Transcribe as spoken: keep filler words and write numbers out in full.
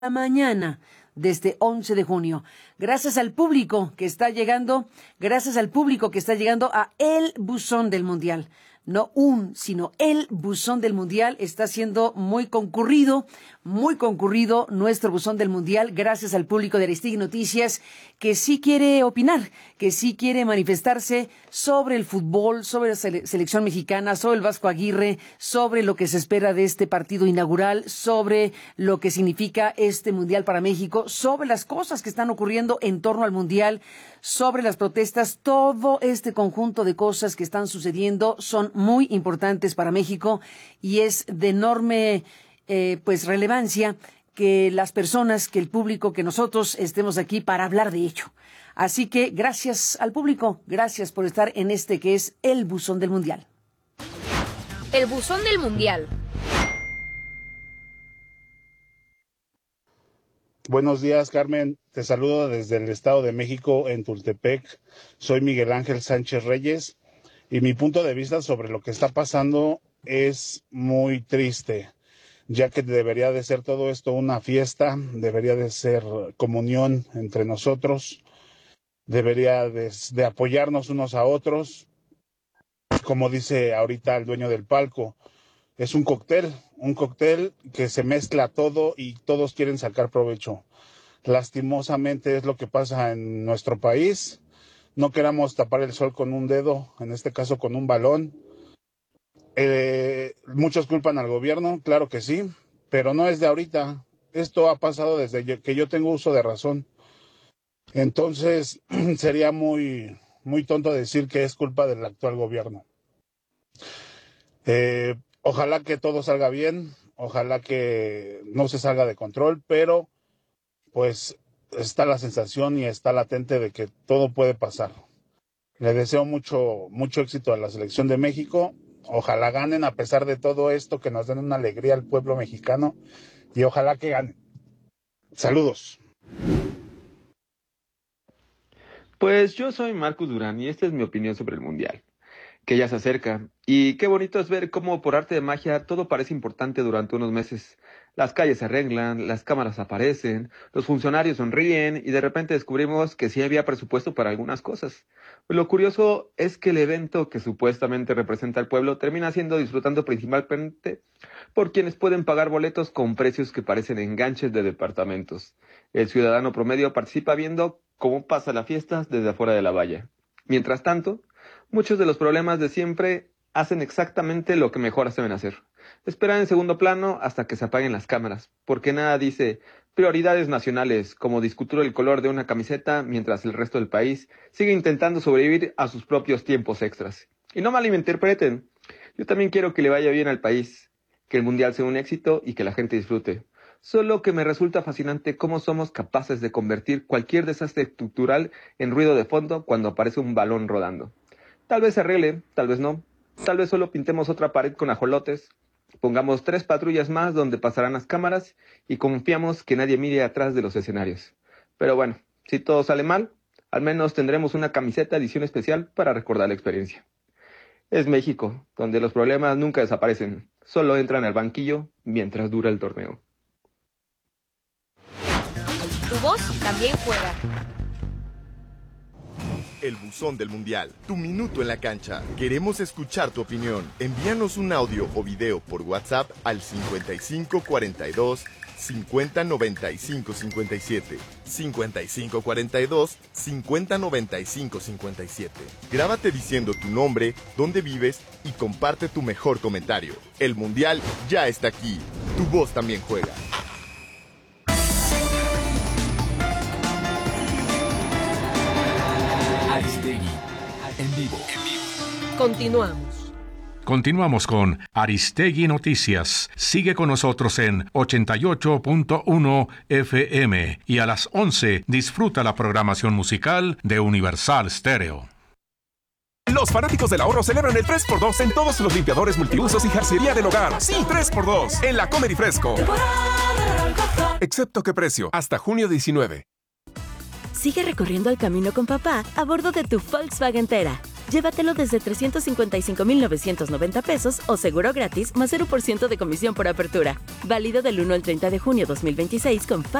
mañana desde once de junio. Gracias al público que está llegando, gracias al público que está llegando a el buzón del Mundial. No un, sino el buzón del Mundial está siendo muy concurrido, muy concurrido nuestro buzón del Mundial, gracias al público de Aristegui Noticias, que sí quiere opinar, que sí quiere manifestarse sobre el fútbol, sobre la sele- selección mexicana, sobre el Vasco Aguirre, sobre lo que se espera de este partido inaugural, sobre lo que significa este Mundial para México, sobre las cosas que están ocurriendo en torno al Mundial, sobre las protestas. Todo este conjunto de cosas que están sucediendo son muy importantes para México y es de enorme eh, pues relevancia que las personas, que el público, que nosotros estemos aquí para hablar de ello. Así que gracias al público, gracias por estar en este que es el Buzón del Mundial. El Buzón del Mundial. Buenos días, Carmen. Te saludo desde el Estado de México, en Tultepec. Soy Miguel Ángel Sánchez Reyes y mi punto de vista sobre lo que está pasando es muy triste, ya que debería de ser todo esto una fiesta, debería de ser comunión entre nosotros, debería de, de apoyarnos unos a otros. Como dice ahorita el dueño del palco, es un cóctel, un cóctel que se mezcla todo y todos quieren sacar provecho. Lastimosamente es lo que pasa en nuestro país. No queramos tapar el sol con un dedo, en este caso con un balón. Eh, muchos culpan al gobierno, claro que sí, pero no es de ahorita. Esto ha pasado desde que yo tengo uso de razón. Entonces sería muy, muy tonto decir que es culpa del actual gobierno. Eh, ojalá que todo salga bien, ojalá que no se salga de control, pero pues está la sensación y está latente de que todo puede pasar. Le deseo mucho, mucho éxito a la selección de México. Ojalá ganen a pesar de todo esto, que nos den una alegría al pueblo mexicano y ojalá que ganen. Saludos. Pues yo soy Marcus Durán y esta es mi opinión sobre el Mundial, que ya se acerca. Y qué bonito es ver cómo por arte de magia todo parece importante durante unos meses. Las calles se arreglan, las cámaras aparecen, los funcionarios sonríen y de repente descubrimos que sí había presupuesto para algunas cosas. Lo curioso es que el evento que supuestamente representa al pueblo termina siendo disfrutando principalmente por quienes pueden pagar boletos con precios que parecen enganches de departamentos. El ciudadano promedio participa viendo cómo pasa la fiesta desde afuera de la valla. Mientras tanto, muchos de los problemas de siempre hacen exactamente lo que mejor saben hacer. Esperar en segundo plano hasta que se apaguen las cámaras, porque nada dice prioridades nacionales, como discutir el color de una camiseta mientras el resto del país sigue intentando sobrevivir a sus propios tiempos extras. Y no malinterpreten, yo también quiero que le vaya bien al país, que el Mundial sea un éxito y que la gente disfrute. Solo que me resulta fascinante cómo somos capaces de convertir cualquier desastre estructural en ruido de fondo cuando aparece un balón rodando. Tal vez se arregle, tal vez no. Tal vez solo pintemos otra pared con ajolotes, pongamos tres patrullas más donde pasarán las cámaras y confiamos que nadie mire atrás de los escenarios. Pero bueno, si todo sale mal, al menos tendremos una camiseta edición especial para recordar la experiencia. Es México, donde los problemas nunca desaparecen, solo entran al banquillo mientras dura el torneo. Tu voz también juega. El Buzón del Mundial, tu minuto en la cancha. Queremos escuchar tu opinión. Envíanos un audio o video por WhatsApp al cincuenta y cinco cuarenta y dos cincuenta noventa y cinco cincuenta y siete. cincuenta y cinco cuarenta y dos cincuenta noventa y cinco cincuenta y siete. Grábate diciendo tu nombre, dónde vives y comparte tu mejor comentario. El Mundial ya está aquí. Tu voz también juega. Aristegui, en vivo. Continuamos. Continuamos con Aristegui Noticias. Sigue con nosotros en ochenta y ocho punto uno F M y a las once disfruta la programación musical de Universal Stereo. Los fanáticos del ahorro celebran el tres por dos en todos los limpiadores multiusos y jarcería del hogar. Sí, tres por dos en la Comer y Fresco. Excepto qué precio, hasta junio diecinueve. Sigue recorriendo el camino con papá a bordo de tu Volkswagen Tera. Llévatelo desde trescientos cincuenta y cinco mil novecientos noventa pesos o seguro gratis más cero por ciento de comisión por apertura. Válido del uno al treinta de junio dos mil veintiséis con